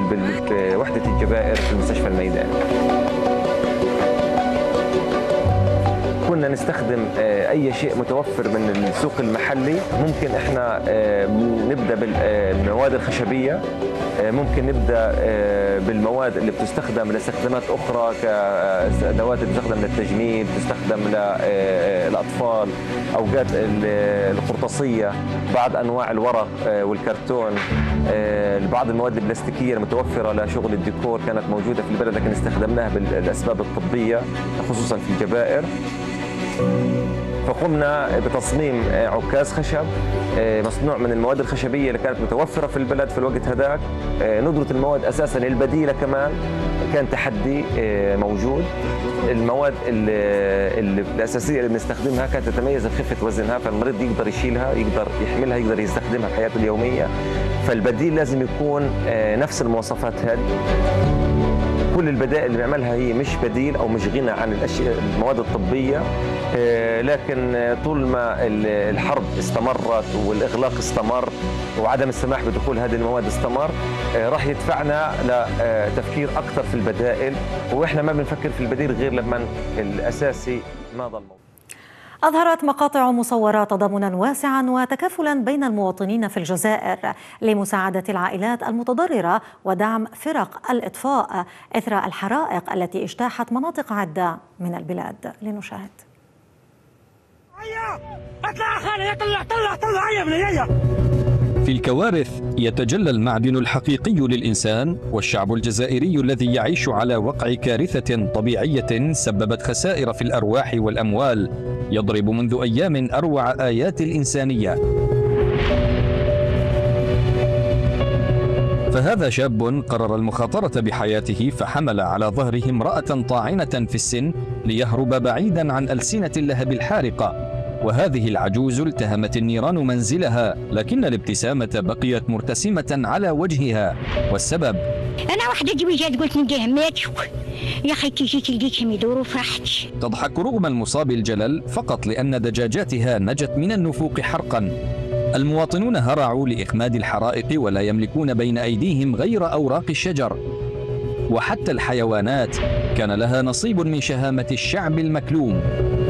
بوحدة الجبائر في المستشفى الميداني. كنا نستخدم أي شيء متوفر من السوق المحلي. ممكن إحنا نبدأ بالمواد الخشبية، ممكن نبدأ بالمواد اللي بتستخدم لاستخدامات أخرى كأدوات بتستخدم للتجميل، بتستخدم للأطفال، أوقات القرطاسية، بعض أنواع الورق والكرتون، بعض المواد البلاستيكية المتوفرة لشغل الديكور كانت موجودة في البلد، لكن استخدمناها بالأسباب الطبية خصوصا في الجبائر. فقمنا بتصميم عكاز خشب مصنوع من المواد الخشبية اللي كانت متوفرة في البلد في الوقت هذاك. ندرة المواد أساساً البديلة كمان كان تحدي موجود. المواد الأساسية اللي بنستخدمها كانت تتميز بخفة وزنها، فالمريض يقدر يشيلها، يقدر يحملها، يقدر يستخدمها في حياته اليومية. فالبديل لازم يكون نفس المواصفات هذه. كل البدائل اللي بيعملها هي مش بديل او مش غنى عن المواد الطبيه، لكن طول ما الحرب استمرت والاغلاق استمر وعدم السماح بدخول هذه المواد استمر، راح يدفعنا لتفكير اكثر في البدائل، واحنا ما بنفكر في البديل غير لما الاساسي ما ضل موجود. أظهرت مقاطع مصورة تضامنا واسعا وتكافلا بين المواطنين في الجزائر لمساعدة العائلات المتضررة ودعم فرق الإطفاء إثر الحرائق التي اجتاحت مناطق عدة من البلاد. لنشاهد. في الكوارث يتجلى المعدن الحقيقي للإنسان، والشعب الجزائري الذي يعيش على وقع كارثة طبيعية سببت خسائر في الأرواح والأموال يضرب منذ أيام أروع آيات الإنسانية. فهذا شاب قرر المخاطرة بحياته، فحمل على ظهره امرأة طاعنة في السن ليهرب بعيدا عن ألسنة اللهب الحارقة. وهذه العجوز التهمت النيران منزلها، لكن الابتسامة بقيت مرتسمة على وجهها. والسبب أنا واحدة جويجات قلت نديه مات يا أخي تيجي تلقيتهم يدوروا فرحت. تضحك رغم المصاب الجلل فقط لأن دجاجاتها نجت من النفوق حرقا. المواطنون هرعوا لإخماد الحرائق ولا يملكون بين أيديهم غير أوراق الشجر. وحتى الحيوانات كان لها نصيب من شهامة الشعب المكلوم.